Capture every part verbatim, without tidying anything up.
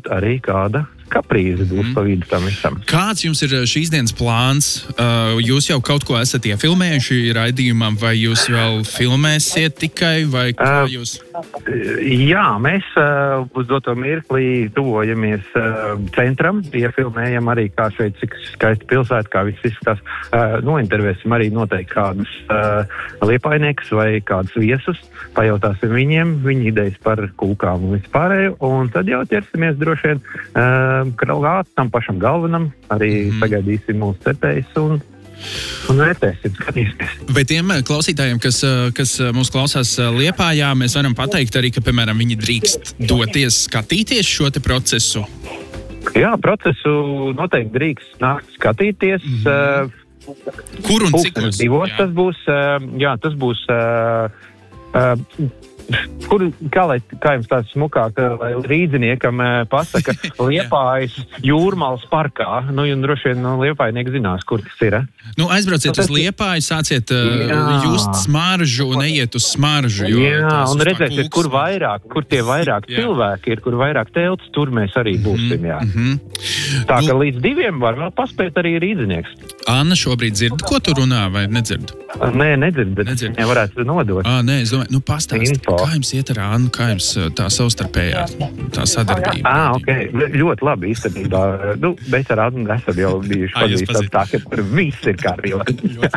varbūt arī kāda kaprīze būs mm. pa vidu tam visam. Kāds jums ir šīs dienas plāns? Uh, jūs jau kaut ko esat iefilmējuši raidījumam, vai jūs vēl filmēsiet tikai, vai kā uh, jūs? Jā, mēs uh, uz doto mirklī tuvojamies uh, centram, iefilmējam arī, kā šeit cik skaisti pilsēta, kā viss izskatās. Uh, nointervēsim arī noteikti kādus uh, liepainiekus vai kādus viesus, pajautāsim viņiem, viņu idejas par kūkām un vispārēju, un tad jau ķersimies droši vien uh, kralgāt tam pašam galvenam, arī mm. sagaidīsim mūsu cepējus un, un vērtēsim, skatīsimies. Vai tiem klausītājiem, kas, kas mūs klausās Liepājā, mēs varam pateikt arī, ka, piemēram, viņi drīkst doties skatīties šo te procesu? Jā, procesu noteikti drīkst nākt skatīties. Mm. Uh, Kur un cikos? Divos tas būs, uh, jā, tas būs... Uh, uh, Kur, kā, lai, kā jums tāds smukāk, lai rīdziniekam pasaka, Liepājas Jūrmalas parkā, nu, un droši vien nu, Liepājnieki zinās, kur tas ir. Eh? Nu, aizbrauciet nu, uz Liepāju, sāciet uh, just smaržu un ejiet uz smaržu. Jo jā, un redzēsiet, kur vairāk, kur tie vairāk cilvēki ir, kur vairāk telts, tur mēs arī būsim, jā. Mm-hmm. Tā, ka nu, līdz diviem var vēl paspēt arī rīdzinieks. Anna šobrīd dzird, ko tu runā, vai nedzird? Nē, nedzird, bet nedzird. Viņai varētu nodot. Ā, nē, es domāju, nu pastāst, kā jums iet ar Annu, kā jums tā savstarpējā, tā sadarbība? Ā, ok, ļoti labi īstenībā. Nu, mēs ar Annu esam jau bijuši pazīstami tā, ka tur viss ir kārībā.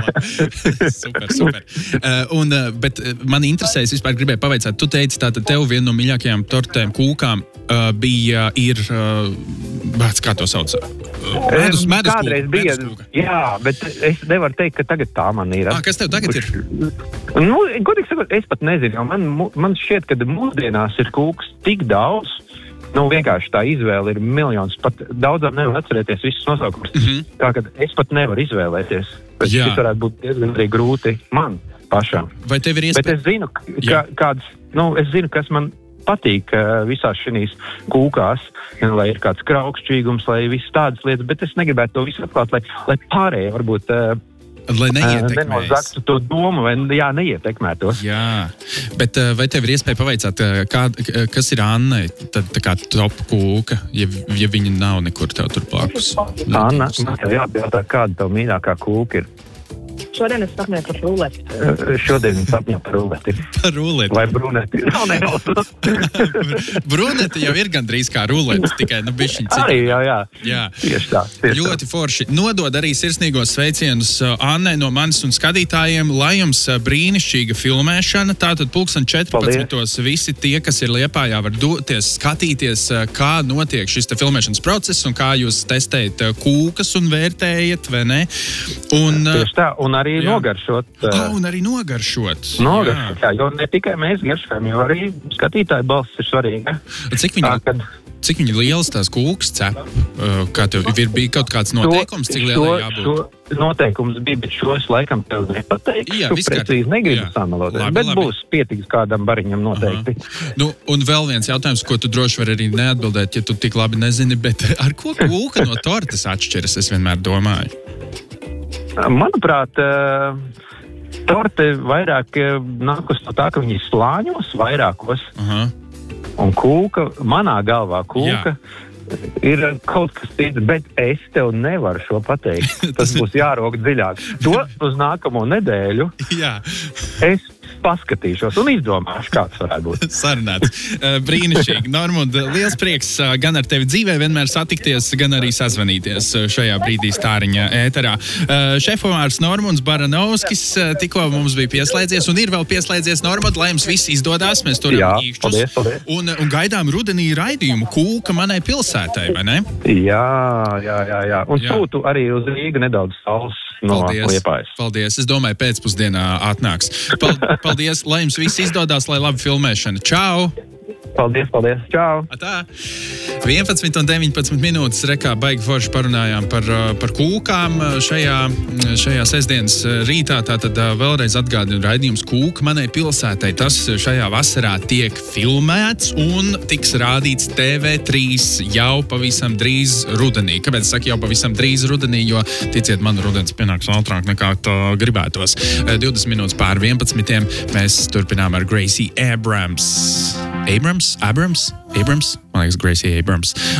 Super, super. Uh, un, uh, bet uh, man interesē, es vispār gribēju pavaicāt, tu teici, tātad tev viena no mīļākajām tortēm kūkām uh, bija, ir, uh, bāc, kā to sauc? Uh, medus, medus Kādreiz kūka, bija, medus kūka. Jā, bet es nevaru teikt, ka tagad tā man ir. Ah, kas tev tagad ir? Nu, godīgi sakot, es pat nezinu, jo man, man šķiet, ka mūsdienās ir kūks tik daudz, nu, vienkārši tā izvēle ir miljons, pat daudzām nevar atcerēties visus nosaukumus. Mm-hmm. Tā, ka es pat nevaru izvēlēties. Tas varētu būt diezgan arī grūti man pašam. Vai tev ir iespēja? Bet es zinu, ka, kāds, nu, es zinu, kas man patīk uh, visās šīs kūkās, lai ir kāds kraukšķīgums, lai viss tādas lietas, bet es negribētu to visu atklāt, lai, lai pārējie varbūt uh, lai neietekmēs. Nenozaktu to domu, vai jā, neietekmētos. Jā, bet vai tev ir iespēja pavaicāt, kā, kas ir Annai, tad tā kā top kūka, ja, ja viņa nav nekur tev tur blakus? Anna, man tev jāpajautā, kāda tev mīļākā kūka ir? Šodien es sapņoju par ruleti. Šodien es sapņoju par ruleti. Par ruleti? Vai bruneti? Nav nejausmas. Bruneti jau ir gandrīz kā ruleti, tikai nu bišķiņ citu. Arī, jā, jā. jā. Tieši tā. Tieši ļoti forši. Nodod arī sirsnīgos sveicienus Annai no manis un skatītājiem, lai jums brīnišķīga filmēšana. Tātad pulksten četrpadsmitos visi tie, kas ir Liepājā, var doties, skatīties, kā notiek šis te filmēšanas process un kā jūs testējat kūkas un vērtējat, vai ne? Un, tieši tā, un arī jā. nogaršot. Ah, un arī nogaršot. Nogaršot, jā. jā, jo ne tikai mēs garšojam, jo arī skatītāju balss ir svarīga. Cik viņa, tā, kad... cik viņa lielas tās kūkas cep? Kā tev ir bija kaut kāds noteikums, cik lielai jābūt? Šo noteikums bija, bet šos laikam tev nepateikšu. Jā, precīzi negribu samalot. Bet labi. Būs pietiks kādam bariņam noteikti. Aha. Nu, un vēl viens jautājums, ko tu droši var arī neatbildēt, ja tu tik labi nezini, bet ar ko kūka no tortes atšķiras, es vienmēr domāju? Manuprāt, torte vairāk nākus no tā, ka viņi slāņos vairākos. Aha. Un kūka, manā galvā kūka, jā. ir kaut kas cits, bet es tev nevaru šo pateikt. Tas būs jārok dziļāk. To uz nākamo nedēļu jā. Es paskatīšos un izdomāšu, kāds varētu būt. Sarunāts. Brīnišķīgi. Normund, liels prieks gan ar tevi dzīvē vienmēr satikties, gan arī sazvanīties šajā brīdī Stāriņa ēterā. Šefpavārs Normunds Baranovskis tikko mums bija pieslēdzies un ir vēl pieslēdzies. Normund, lai jums viss izdodās, mēs turam īkšķus. Paldies, paldies. Un, un gaidām rudenī raidījumu Kūka manai pilsētai, vai ne? Jā, jā, jā, jā. Un jā. Sūtu arī uz Rīgu nedaudz saules no Liepājas. Paldies. Es domāju, pēcpusdienā atnāks. Paldies, lai jums viss izdodās, lai labi filmēšana. Čau! Paldies, paldies. Čau! Atā. vienpadsmit un deviņpadsmit minūtes rekā baigi forši parunājām par, par kūkām šajā, šajā sestdienas rītā. Tātad vēlreiz atgādinu raidījums Kūka manai pilsētai. Tas šajā vasarā tiek filmēts un tiks rādīts T V trīs jau pavisam drīz rudenī. Kāpēc es saku jau pavisam drīz rudenī? Jo, ticiet man, rudens pienāks ātrāk nekā to gribētos. divdesmit minūtes pār vienpadsmitiem mēs turpinām ar Gracie Abrams. Abrams? Abrams? Abrams? Man liekas, Gracie Abrams.